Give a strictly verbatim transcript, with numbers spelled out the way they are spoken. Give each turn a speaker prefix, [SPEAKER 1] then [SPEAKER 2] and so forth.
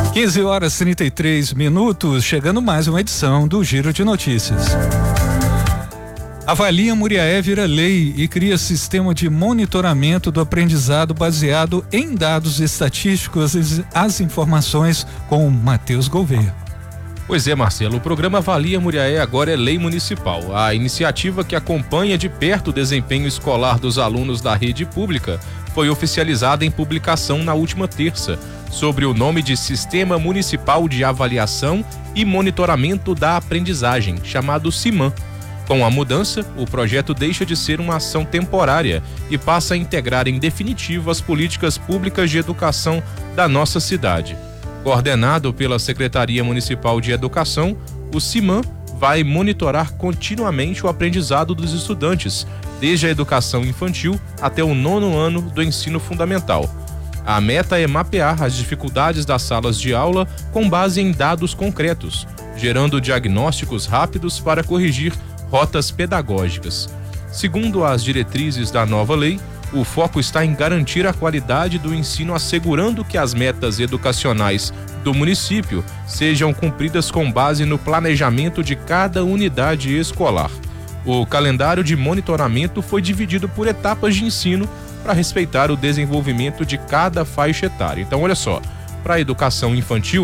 [SPEAKER 1] quinze horas e trinta e três minutos, chegando mais uma edição do Giro de Notícias. Avalia Muriaé vira lei e cria sistema de monitoramento do aprendizado baseado em dados estatísticos. As informações com Matheus Gouveia.
[SPEAKER 2] Pois é, Marcelo, o programa Avalia Muriaé agora é lei municipal. A iniciativa que acompanha de perto o desempenho escolar dos alunos da rede pública foi oficializada em publicação na última terça, sobre o nome de Sistema Municipal de Avaliação e Monitoramento da Aprendizagem, chamado SIMAN. Com a mudança, o projeto deixa de ser uma ação temporária e passa a integrar em definitivo as políticas públicas de educação da nossa cidade. Coordenado pela Secretaria Municipal de Educação, o SIMAN vai monitorar continuamente o aprendizado dos estudantes, desde a educação infantil até o nono ano do ensino fundamental. A meta é mapear as dificuldades das salas de aula com base em dados concretos, gerando diagnósticos rápidos para corrigir rotas pedagógicas. Segundo as diretrizes da nova lei, o foco está em garantir a qualidade do ensino, assegurando que as metas educacionais do município sejam cumpridas com base no planejamento de cada unidade escolar. O calendário de monitoramento foi dividido por etapas de ensino para respeitar o desenvolvimento de cada faixa etária. Então, olha só, para a educação infantil,